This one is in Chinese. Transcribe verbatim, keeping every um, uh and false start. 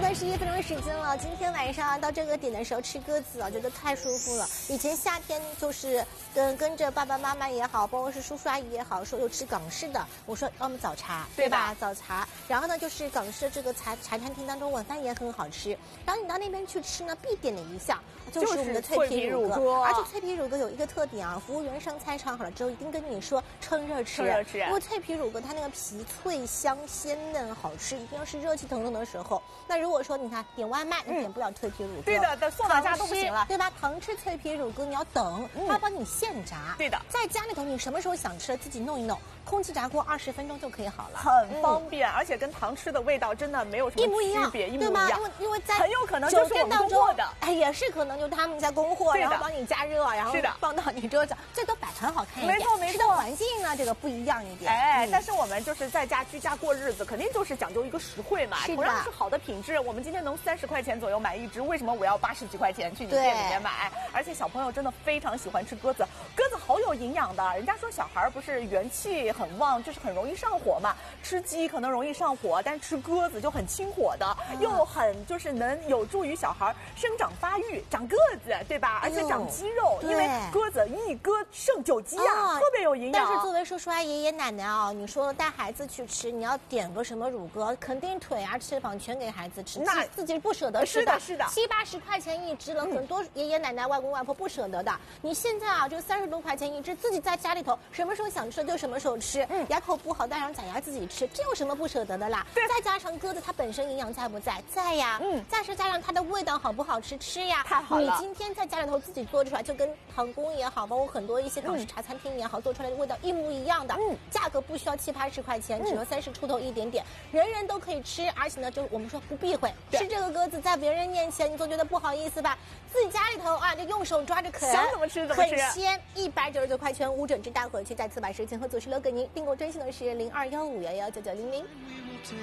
三十一分钟时间了，今天晚上到这个点的时候吃鸽子啊，觉得太舒服了。以前夏天就是跟跟着爸爸妈妈也好，包括是叔叔阿姨也好，说有吃港式的，我说要么早茶，对吧？早茶。然后呢，就是港式这个茶茶餐厅当中晚饭也很好吃。然后你到那边去吃呢，必点的一项就是我们的脆皮乳鸽，而且脆皮乳鸽有一个特点啊，服务员上菜上好了之后，一定跟你说趁热吃， 趁热吃。 因为脆皮乳鸽它那个皮脆香鲜嫩好吃，一定要是热气腾腾的时候。那如果说你看点外卖，你点不了脆皮乳鸽， 对的，的送到家都不行了， 对吧？糖吃脆皮乳鸽你要等，它帮你现炸， 对的， 在家里头你什么时候想吃自己弄一弄，空气炸锅二十分钟就可以好了， 很方便，而且跟糖吃的味道真的没有什么区别，一模一样， 因为因为在很有可能就是我们供货的， 哎，也是可能就他们家供货，然后帮你加热，然后放到你桌上，最多摆盘好看一点， 没错没错， 环境呢这个不一样一点， 哎，但是我们就是在家居家过日子，肯定就是讲究一个实惠嘛，同样是好的品质，我们今天能三十块钱左右买一只，为什么我要八十几块钱去你店里面买？而且小朋友真的非常喜欢吃鸽子，鸽子好有营养的。人家说小孩不是元气很旺，就是很容易上火嘛。吃鸡可能容易上火，但吃鸽子就很清火的，嗯、又很就是能有助于小孩生长发育、长个子，对吧？而且长肌肉，因为鸽子一鸽胜九鸡啊，哦、特别有营养。 但是作为叔叔啊、爷爷奶奶啊，你说带孩子去吃，你要点个什么乳鸽，肯定腿啊、翅膀全给孩子吃，那自己不舍得吃的，是的， 七八十块钱一只了，嗯、很多爷爷奶奶、外公外婆不舍得的。你现在啊，就三十多块钱一只，自己在家里头什么时候想吃就什么时候吃，嗯，牙口不好当然攒牙自己吃，这有什么不舍得的啦？ 对， 再加上鸽子它本身营养在不在？在呀，嗯，再是加上它的味道好不好吃？吃呀， 太好了。 你今天在家里头自己做出来，就跟唐宫也好，包括很多一些港式茶餐厅也好，嗯、做出来的味道一模一样的，嗯，价格不需要七八十块钱，只要三十出头一点点，人人都可以吃，而且呢，就我们说不避讳，吃这个鸽子在别人面前，你总觉得不好意思吧？自己家里头啊，就用手抓着啃， 想怎么吃怎么吃， 很鲜，一百九十九块钱五整只大火鸡，再次把时间和组织留给您，订购专线的是零二幺五幺幺九九零零。